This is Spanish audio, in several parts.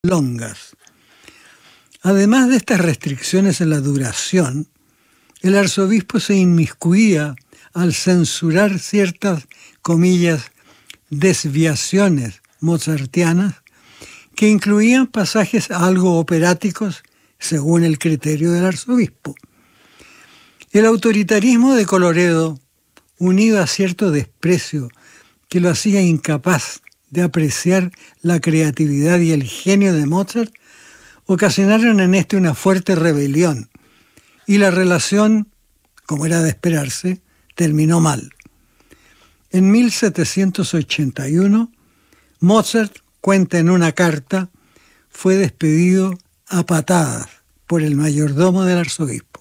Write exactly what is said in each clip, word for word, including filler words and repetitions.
longas. Además de estas restricciones en la duración, el arzobispo se inmiscuía al censurar ciertas, comillas, desviaciones mozartianas que incluían pasajes algo operáticos según el criterio del arzobispo. El autoritarismo de Colloredo, unido a cierto desprecio que lo hacía incapaz de apreciar la creatividad y el genio de Mozart, ocasionaron en este una fuerte rebelión, y la relación, como era de esperarse, terminó mal. En mil setecientos ochenta y uno, Mozart, cuenta en una carta, fue despedido a patadas por el mayordomo del arzobispo.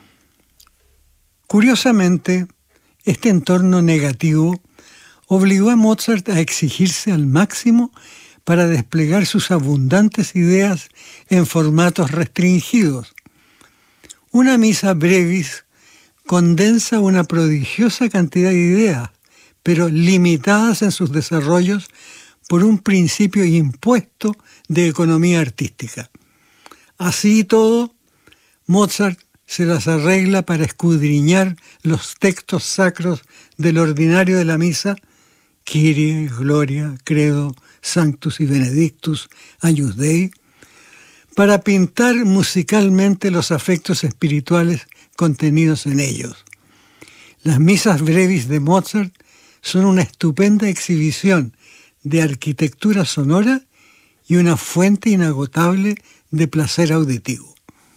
Curiosamente, este entorno negativo obligó a Mozart a exigirse al máximo para desplegar sus abundantes ideas en formatos restringidos. Una misa brevis condensa una prodigiosa cantidad de ideas, pero limitadas en sus desarrollos por un principio impuesto de economía artística. Así y todo, Mozart se las arregla para escudriñar los textos sacros del ordinario de la misa, Kyrie, Gloria, Credo, Sanctus y Benedictus, Agnus Dei, para pintar musicalmente los afectos espirituales contenidos en ellos. Las misas brevis de Mozart son una estupenda exhibición de arquitectura sonora y una fuente inagotable de placer auditivo.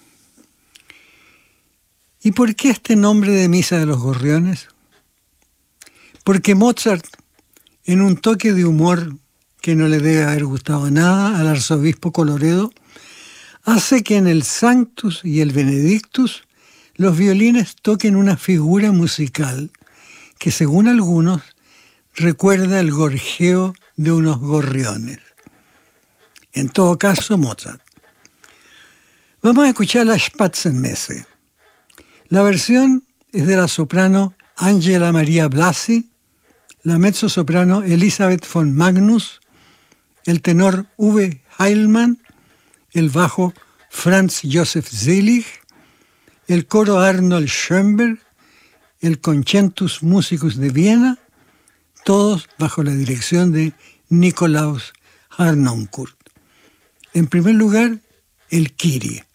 ¿Y por qué este nombre de Misa de los Gorriones? Porque Mozart, en un toque de humor que no le debe haber gustado nada al arzobispo Colloredo, hace que en el Sanctus y el Benedictus los violines toquen una figura musical que, según algunos, recuerda el gorjeo de unos gorriones. En todo caso, Mozart. Vamos a escuchar la Spatzenmesse. La versión es de la soprano Angela Maria Blasi, la mezzosoprano Elisabeth von Magnus, el tenor Uwe Heilmann, el bajo Franz Josef Selig, el coro Arnold Schoenberg, el Concentus Musicus de Viena, todos bajo la dirección de Nikolaus Harnoncourt. En primer lugar, el Kyrie.